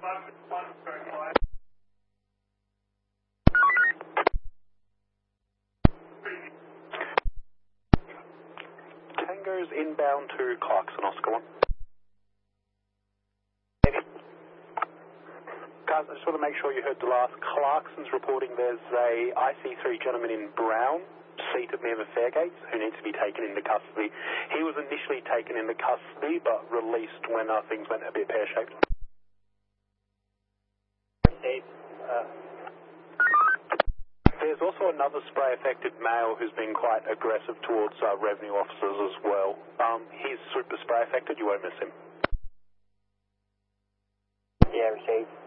Tango's inbound to Clarkson, Oscar 1. Guys, I just want to make sure you heard the last. Clarkson's reporting there's a IC3 gentleman in brown seated near the fare gates who needs to be taken into custody. He was initially taken into custody but released when things went a bit pear-shaped. There's also another spray-affected male who's been quite aggressive towards revenue officers as well. He's super spray-affected, you won't miss him. Yeah, received.